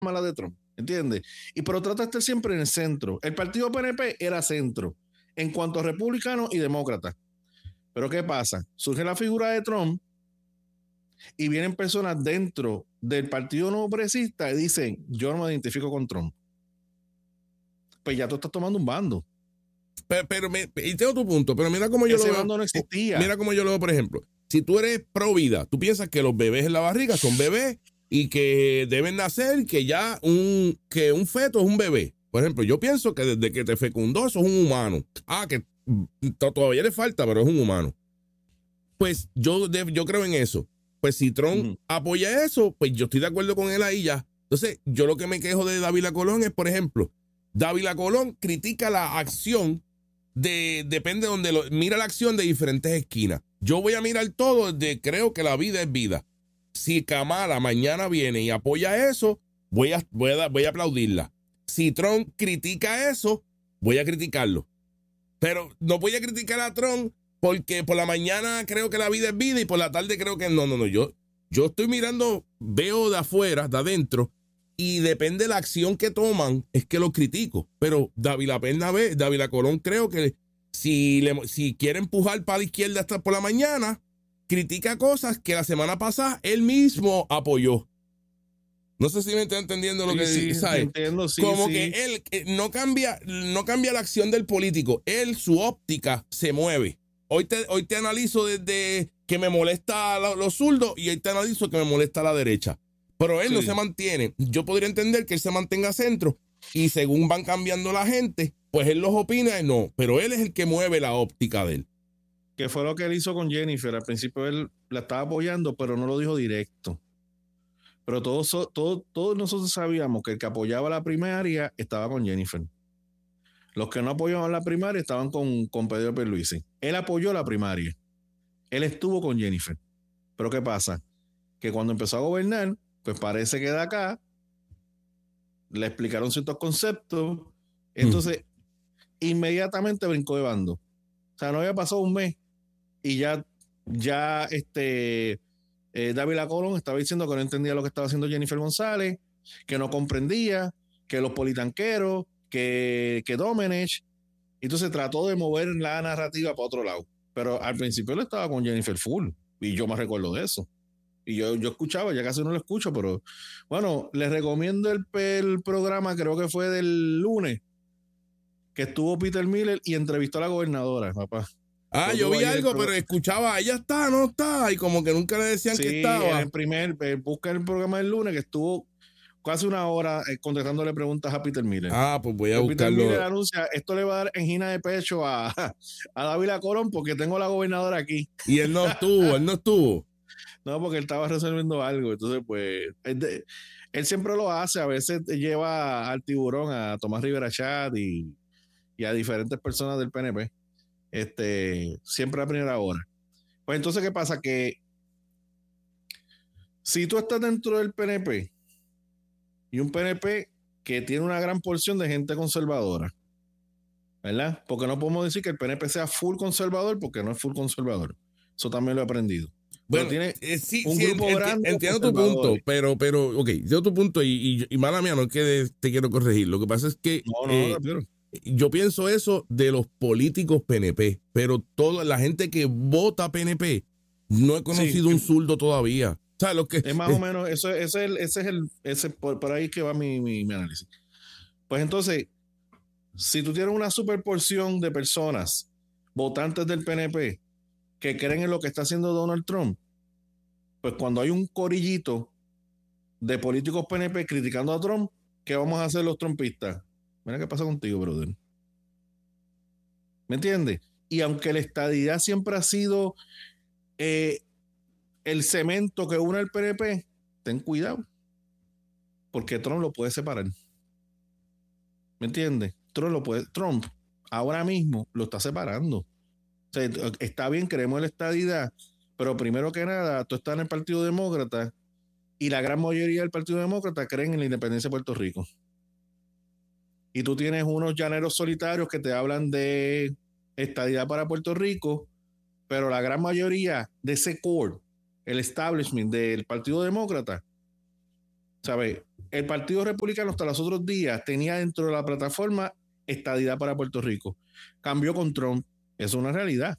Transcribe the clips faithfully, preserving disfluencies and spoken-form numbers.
malas de Trump, ¿entiendes? Y pero trata de estar siempre en el centro. El partido P N P era centro en cuanto a republicanos y demócratas. Pero ¿qué pasa? Surge la figura de Trump y vienen personas dentro del Partido Nuevo Progresista y dicen, yo no me identifico con Trump. Pues ya tú estás tomando un bando. Pero, pero me, y tengo tu punto, pero mira cómo yo Ese lo veo. bando no existía. Mira cómo yo lo veo, por ejemplo. Si tú eres pro vida, tú piensas que los bebés en la barriga son bebés y que deben nacer, que ya un, que un feto es un bebé. Por ejemplo, yo pienso que desde que te fecundó, eso es un humano. Ah, que todavía le falta, pero es un humano. Pues yo, yo creo en eso. Pues si Trump uh-huh. apoya eso, pues yo estoy de acuerdo con él ahí ya. Entonces, yo lo que me quejo de Dávila Colón es, por ejemplo, Dávila Colón critica la acción de, depende de donde lo, mira la acción de diferentes esquinas. Yo voy a mirar todo desde creo que la vida es vida. Si Kamala mañana viene y apoya eso, voy a, voy a, voy a aplaudirla. Si Trump critica eso, voy a criticarlo. Pero no voy a criticar a Trump porque por la mañana creo que la vida es vida y por la tarde creo que no, no, no. Yo, yo estoy mirando, veo de afuera, de adentro, y depende de la acción que toman, es que lo critico. Pero Dávila Bernabé, Dávila Colón, creo que si, le, si quiere empujar para la izquierda hasta por la mañana, critica cosas que la semana pasada él mismo apoyó. No sé si me está entendiendo lo sí, que sí, ¿sabes? Entiendo, sí, Como sí. que él eh, no cambia, no cambia la acción del político. Él, su óptica se mueve. Hoy te, hoy te analizo desde que me molesta los lo zurdos y hoy te analizo que me molesta la derecha. Pero él sí. no se mantiene. Yo podría entender que él se mantenga centro y según van cambiando la gente, pues él los opina y no. Pero él es el que mueve la óptica de él. Que fue lo que él hizo con Jennifer. Al principio él la estaba apoyando, pero no lo dijo directo. Pero todos, todos, todos nosotros sabíamos que el que apoyaba la primaria estaba con Jennifer. Los que no apoyaban la primaria estaban con, con Pedro Pierluisi. Él apoyó la primaria. Él estuvo con Jennifer. Pero ¿qué pasa? Que cuando empezó a gobernar, pues parece que de acá le explicaron ciertos conceptos. Entonces, mm. inmediatamente brincó de bando. O sea, no había pasado un mes y ya, ya este... Eh, Dávila Colón estaba diciendo que no entendía lo que estaba haciendo Jennifer González, que no comprendía, que los politanqueros, que, que Domenech. Entonces trató de mover la narrativa para otro lado. Pero al principio él estaba con Jennifer full, y yo me recuerdo de eso. Y yo, yo escuchaba, ya casi no lo escucho, pero bueno, les recomiendo el, el programa, creo que fue del lunes, que estuvo Peter Miller y entrevistó a la gobernadora, papá. Ah, yo vi algo, pero escuchaba, ella está, no está, y como que nunca le decían sí, que estaba. En el primer, eh, busca el programa del lunes que estuvo casi una hora eh, contestándole preguntas a Peter Miller. Ah, pues voy a Pero buscarlo. Peter Miller anuncia, esto le va a dar engina de pecho a, a Dávila Colón porque tengo a la gobernadora aquí. Y él no estuvo, él no estuvo. No, porque él estaba resolviendo algo, entonces pues, él, de, él siempre lo hace, a veces lleva al tiburón, a Tomás Rivera Chat y, y a diferentes personas del P N P. Este, siempre a primera hora. Pues entonces, ¿qué pasa? Que si tú estás dentro del P N P y un P N P que tiene una gran porción de gente conservadora, ¿verdad? Porque no podemos decir que el P N P sea full conservador porque no es full conservador. Eso también lo he aprendido. Bueno, pero tiene eh, sí, un sí, grupo ent, grande. Entiendo tu punto, pero, pero, ok, entiendo tu punto y, y, y mala mía, no es que te quiero corregir. Lo que pasa es que no, no, eh, no, yo pienso eso de los políticos P N P, pero toda la gente que vota P N P no he conocido sí, un zurdo todavía. O sea, lo que, es más eh, o menos, eso, ese es el, ese es el, ese, por, por ahí que va mi, mi, mi análisis. Pues entonces, si tú tienes una superporción de personas, votantes del P N P, que creen en lo que está haciendo Donald Trump, pues cuando hay un corillito de políticos P N P criticando a Trump, ¿qué vamos a hacer los trumpistas? Mira qué pasa contigo, brother. ¿Me entiendes? Y aunque la estadidad siempre ha sido eh, el cemento que une al P N P, ten cuidado, porque Trump lo puede separar. ¿Me entiendes? Trump lo puede, Trump ahora mismo lo está separando. O sea, está bien, queremos la estadidad, pero primero que nada, tú estás en el Partido Demócrata y la gran mayoría del Partido Demócrata creen en la independencia de Puerto Rico. Y tú tienes unos llaneros solitarios que te hablan de estadidad para Puerto Rico, pero la gran mayoría de ese core, el establishment del Partido Demócrata, ¿sabes? el Partido Republicano hasta los otros días tenía dentro de la plataforma estadidad para Puerto Rico. Cambió con Trump. Eso es una realidad.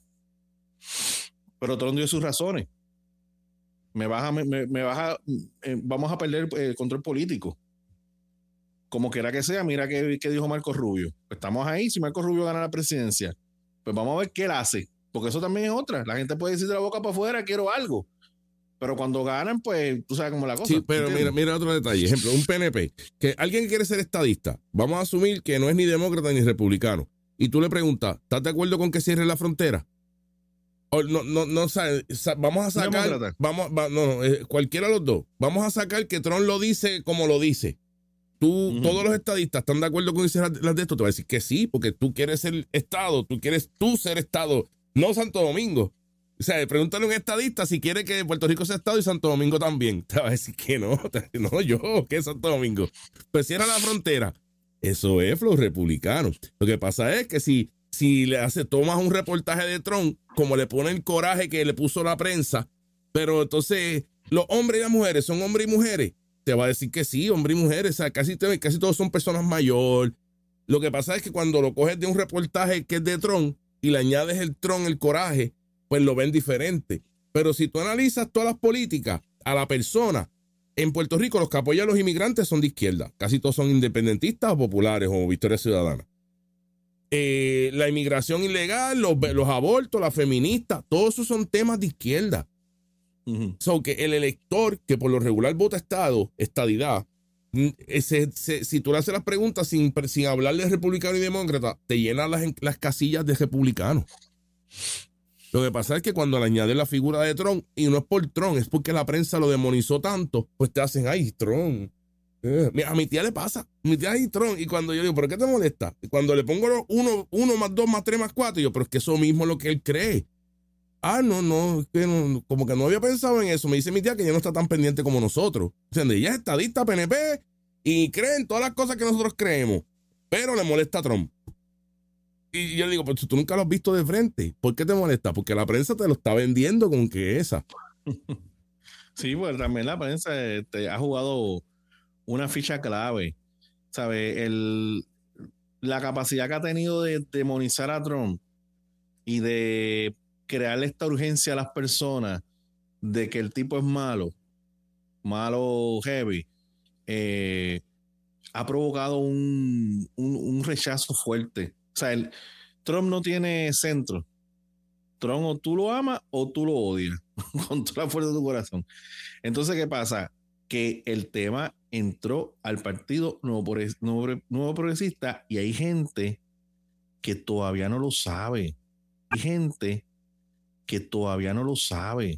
Pero Trump dio sus razones. Me baja, me, me baja, eh, vamos a perder el control político. Como quiera que sea, mira qué, qué dijo Marco Rubio. Pues estamos ahí, si Marco Rubio gana la presidencia, pues vamos a ver qué él hace. Porque eso también es otra. La gente puede decir de la boca para afuera, quiero algo. Pero cuando ganan, pues tú sabes cómo la cosa. Sí, pero mira, mira otro detalle. Ejemplo, un P N P, que alguien que quiere ser estadista, vamos a asumir que no es ni demócrata ni republicano. Y tú le preguntas, ¿estás de acuerdo con que cierre la frontera? O no, no, no, sabe, vamos a sacar, vamos, va, no, no, eh, cualquiera de los dos, vamos a sacar que Trump lo dice como lo dice. Tú, uh-huh. Todos los estadistas están de acuerdo con decir las de esto, te va a decir que sí, porque tú quieres ser Estado, tú quieres tú ser Estado, no Santo Domingo. O sea, pregúntale a un estadista si quiere que Puerto Rico sea Estado y Santo Domingo también. Te va a decir que no, no yo, que es Santo Domingo. Pues cierra la frontera. Eso es los republicanos. Lo que pasa es que si, si le hace, tomas un reportaje de Trump, como le pone el coraje que le puso la prensa, pero entonces los hombres y las mujeres son hombres y mujeres, te va a decir que sí, hombres y mujeres. O sea, casi, casi todos son personas mayores. Lo que pasa es que cuando lo coges de un reportaje que es de Trump y le añades el Trump, el coraje, pues lo ven diferente. Pero si tú analizas todas las políticas a la persona, en Puerto Rico los que apoyan a los inmigrantes son de izquierda. Casi todos son independentistas o populares o Victoria Ciudadana. Eh, la inmigración ilegal, los, los abortos, las feministas, todos esos son temas de izquierda. Uh-huh. So que el elector que por lo regular vota Estado, estadidad, ese, ese, si tú le haces las preguntas sin, sin hablar de republicano y demócrata, te llenan las, las casillas de republicano. Lo que pasa es que cuando le añaden la figura de Trump, y no es por Trump, es porque la prensa lo demonizó tanto, pues te hacen, ay, Trump. Eh, a mi tía le pasa, mi tía es Trump, y cuando yo digo, ¿pero qué te molesta? Y cuando le pongo uno, uno más dos más tres más cuatro, y yo, pero es que eso mismo es lo que él cree. Ah, no, no, es que no, como que no había pensado en eso. Me dice mi tía que ella no está tan pendiente como nosotros. O sea, ella es estadista, P N P, y cree en todas las cosas que nosotros creemos, pero le molesta a Trump. Y yo le digo, pero tú nunca lo has visto de frente. ¿Por qué te molesta? Porque la prensa te lo está vendiendo con que esa. Sí, pues también la prensa te ha jugado una ficha clave. ¿Sabes? El, la capacidad que ha tenido de demonizar a Trump y de crearle esta urgencia a las personas de que el tipo es malo, malo heavy, eh, ha provocado un, un, un rechazo fuerte. O sea, el, Trump no tiene centro. Trump o tú lo amas o tú lo odias con toda la fuerza de tu corazón. Entonces, ¿qué pasa? Que el tema entró al Partido Nuevo, Nuevo, Nuevo Progresista y hay gente que todavía no lo sabe. Hay gente que todavía no lo sabe.